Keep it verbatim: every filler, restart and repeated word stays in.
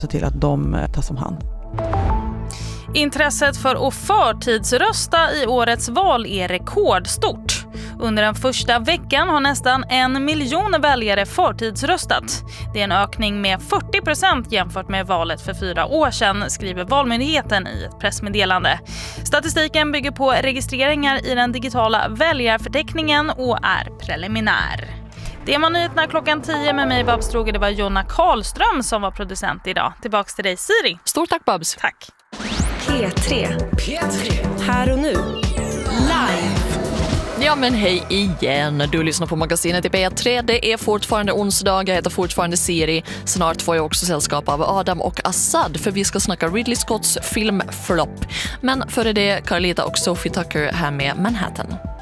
Se till att de tas om hand. Intresset för att förtidsrösta i årets val är rekordstort. Under den första veckan har nästan en miljon väljare förtidsröstat. Det är en ökning med fyrtio procent jämfört med valet för fyra år sedan, skriver Valmyndigheten i ett pressmeddelande. Statistiken bygger på registreringar i den digitala väljarförteckningen och är preliminär. Det var nyheterna klockan tio med mig, Babs Droger. Det var Jonna Karlström som var producent idag. Tillbaks till dig, Siri. Stort tack, Babs. Tack. P tre. P tre. Här och nu. Live. Ja, men hej igen. Du lyssnar på magasinet i P tre. Det är fortfarande onsdag. Jag heter fortfarande Siri. Snart får jag också sällskap av Adam och Assad, för vi ska snacka Ridley Scotts film Flop. Men före det, Carlita och Sophie Tucker här med Manhattan.